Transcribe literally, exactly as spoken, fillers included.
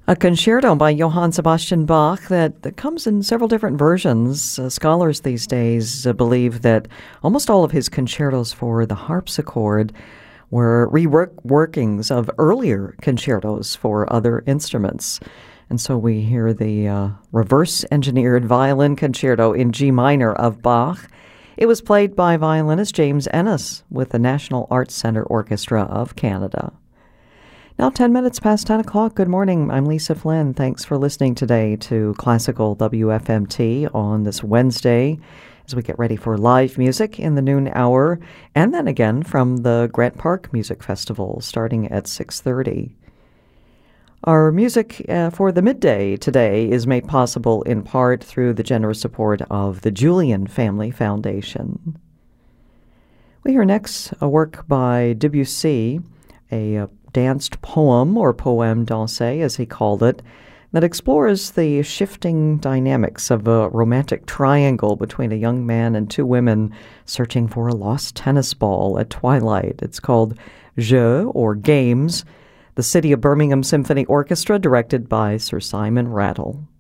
A concerto by Johann Sebastian Bach that, that comes in several different versions. Uh, scholars these days uh, believe that almost all of his concertos for the harpsichord were reworkings of earlier concertos for other instruments. And so we hear the uh, reverse-engineered violin concerto in G minor of Bach. It was played by violinist James Ennis with the National Arts Centre Orchestra of Canada. Now ten minutes past ten o'clock. Good morning. I'm Lisa Flynn. Thanks for listening today to Classical W F M T on this Wednesday as we get ready for live music in the noon hour and then again from the Grant Park Music Festival starting at six thirty. Our music uh, for the midday today is made possible in part through the generous support of the Julian Family Foundation. We hear next a work by Debussy, a uh, danced poem, or poème dansé as he called it, that explores the shifting dynamics of a romantic triangle between a young man and two women searching for a lost tennis ball at twilight. It's called Jeux, or Games, the City of Birmingham Symphony Orchestra, directed by Sir Simon Rattle.